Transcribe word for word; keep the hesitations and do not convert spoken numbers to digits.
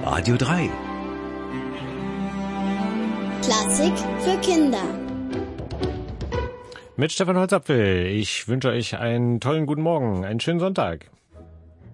Radio drei. Klassik für Kinder. Mit Stefan Holzapfel. Ich wünsche euch einen tollen guten Morgen, einen schönen Sonntag.